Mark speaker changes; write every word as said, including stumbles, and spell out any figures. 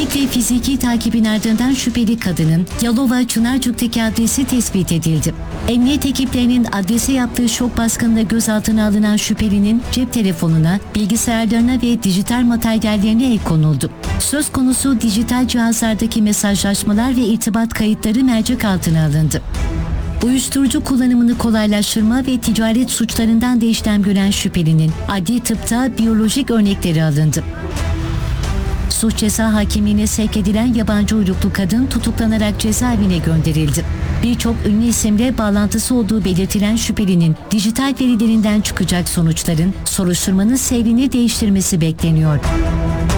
Speaker 1: tetkik ve fiziki takibin ardından şüpheli kadının Yalova Çınarcık'taki adresi tespit edildi. Emniyet ekiplerinin adrese yaptığı şok baskınında gözaltına alınan şüphelinin cep telefonuna, bilgisayarlarına ve dijital materyallerine el konuldu. Söz konusu dijital cihazlardaki mesajlaşmalar ve irtibat kayıtları mercek altına alındı. Uyuşturucu kullanımını kolaylaştırma ve ticaret suçlarından da işlem gören şüphelinin adli tıpta biyolojik örnekleri alındı. Suç ceza hakimliğine sevk edilen yabancı uyruklu kadın tutuklanarak cezaevine gönderildi. Birçok ünlü isimle bağlantısı olduğu belirtilen şüphelinin dijital verilerinden çıkacak sonuçların soruşturmanın seyrini değiştirmesi bekleniyor.